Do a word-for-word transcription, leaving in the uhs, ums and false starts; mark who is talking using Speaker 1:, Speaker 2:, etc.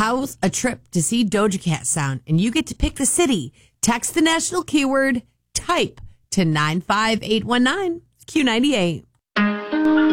Speaker 1: how's a trip to see Doja Cat sound? And you get to pick the city. Text the national keyword type to nine five eight one nine. Q ninety-eight.